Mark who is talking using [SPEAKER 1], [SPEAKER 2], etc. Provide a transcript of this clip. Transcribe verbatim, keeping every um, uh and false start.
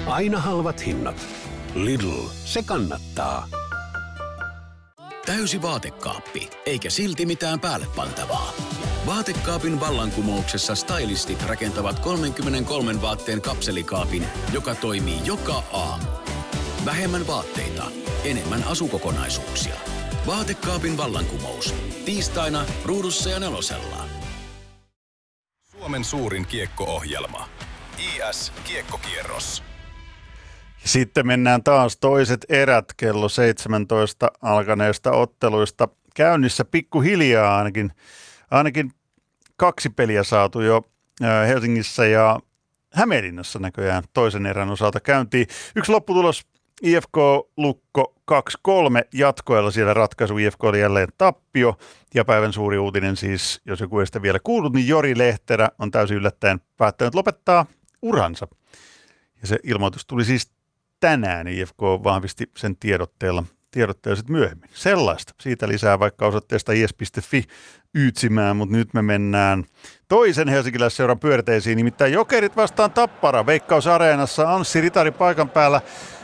[SPEAKER 1] Aina halvat hinnat. Lidl, se kannattaa.
[SPEAKER 2] Täysi vaatekaappi, eikä silti mitään päällepantavaa. Vaatekaapin vallankumouksessa stylistit rakentavat kolmekymmentäkolme vaatteen kapselikaapin, joka toimii joka aamu. Vähemmän vaatteita, enemmän asukokonaisuuksia. Vaatekaapin vallankumous. Tiistaina Ruudussa ja Nelosella.
[SPEAKER 3] Suomen suurin kiekko-ohjelma. I S Kiekkokierros.
[SPEAKER 4] Sitten mennään taas toiset erät kello seitsemäntoista alkaneesta otteluista. Käynnissä pikkuhiljaa ainakin, ainakin kaksi peliä saatu jo Helsingissä ja Hämeenlinnassa näköjään toisen erän osalta käyntiin. Yksi lopputulos I F K Lukko kaksi kolme jatkoilla, siellä ratkaisu I F K oli jälleen tappio ja päivän suuri uutinen siis, jos joku ei sitä vielä kuullut, niin Jori Lehterä on täysin yllättäen päättänyt lopettaa uransa. Ja se ilmoitus tuli siis tänään, I F K vahvisti sen tiedotteella, tiedotteella sitten myöhemmin. Sellaista, siitä lisää vaikka osoitteesta i s piste f i yytsimään, mutta nyt me mennään toisen helsinkiläisseuran pyörteisiin, nimittäin Jokerit vastaan Tappara. Veikkaus Areenassa Anssi Ritari paikan päällä.